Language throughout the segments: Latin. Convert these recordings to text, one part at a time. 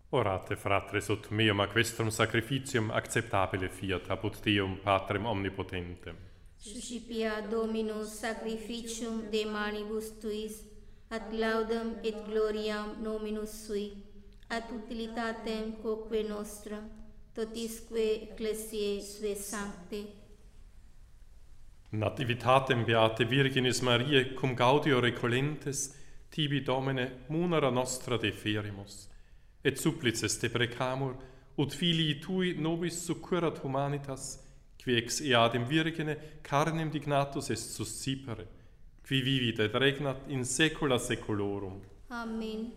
Orate, fratres, ut meum ac vestrum sacrificium acceptabile fiat apud Deum Patrem omnipotentem. Suscipia Dominus sacrificium de manibus tuis, ad laudem et gloriam nominus sui, ad utilitatem quoque nostra, totisque ecclesiae sue sancte. Nativitatem beate Virginis Mariae cum gaudio recolentes, tibi Domine munera nostra deferimus, et supplices te precamur, ut filii tui nobis succurrat humanitas, qui ex eadem Virgine carnem dignatus est suscipere, qui vivit et regnat in saecula saeculorum. Amen.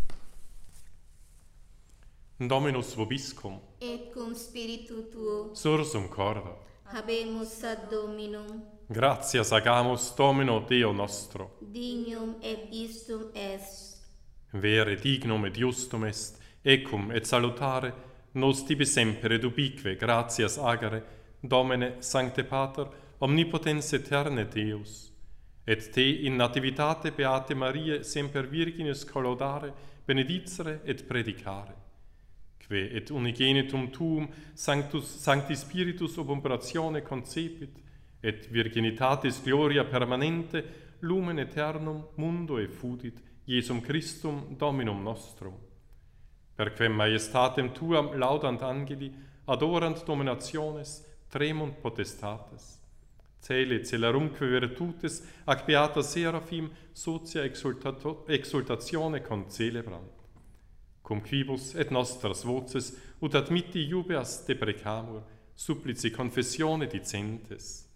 Dominus vobiscum, Et cum spiritu tuo, sursum corda. habemus ad Dominum, Gratias agamus Domino Deo nostro. dignum et istum est. Vere dignum et justum est, ecum et salutare, nos tibi semper et ubique gratias agere, Domine Sancte Pater, omnipotens aeterne Deus, et te in nativitate beate Mariae semper Virginis collodare, benedicere et predicare, que et unigenitum tuum Sancti Spiritus ob operatione concepit, et virginitatis gloria permanente lumen aeternum mundo effudit, Iesum Christum Dominum nostrum. Perquem majestatem tuam laudant angeli, adorant dominationes, tremunt potestates. Cele celerumque virtutes, ac beata seraphim, socia exultatione concelebrant. Cum quibus et nostras voces, ut admitti iubeas deprecamur, supplici confessione dicentes.